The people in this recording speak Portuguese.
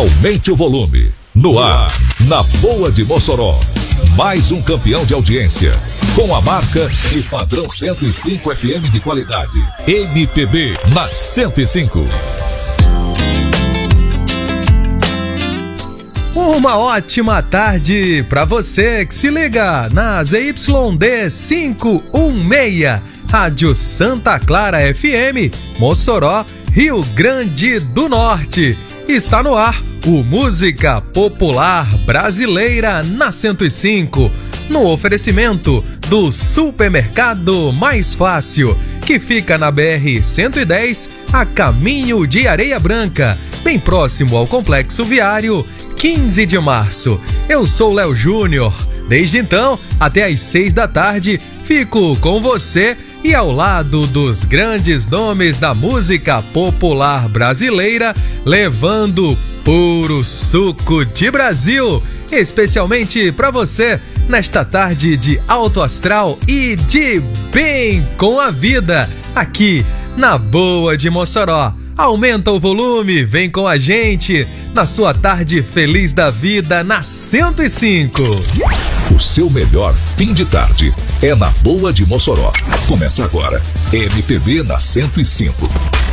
Aumente o volume. No ar, na Boa de Mossoró. Mais um campeão de audiência. Com a marca e padrão 105 FM de qualidade. MPB na 105. Uma ótima tarde para você que se liga na ZYD 516, Rádio Santa Clara FM, Mossoró, Rio Grande do Norte. Está no ar o Música Popular Brasileira na 105, no oferecimento do Supermercado Mais Fácil, que fica na BR-110, a caminho de Areia Branca, bem próximo ao Complexo Viário 15 de Março. Eu sou Léo Júnior. Desde então, até às 6 da tarde, fico com você e ao lado dos grandes nomes da música popular brasileira, levando puro suco de Brasil, especialmente para você nesta tarde de alto astral e de bem com a vida, aqui na Boa de Mossoró. Aumenta o volume, vem com a gente na sua tarde feliz da vida na 105. O seu melhor fim de tarde é na Boa de Mossoró. Começa agora, MPB na 105.